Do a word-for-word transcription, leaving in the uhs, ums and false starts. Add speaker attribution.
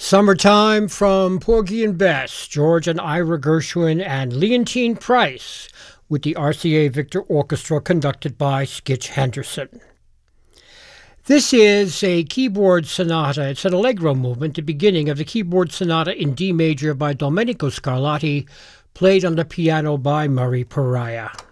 Speaker 1: Summertime from Porgy and Bess, George and Ira Gershwin, and Leontine Price with the R C A Victor Orchestra conducted by Skitch Henderson. This is a keyboard sonata. It's an allegro movement, the beginning of the keyboard sonata in D major by Domenico Scarlatti, played on the piano by Murray Pariah.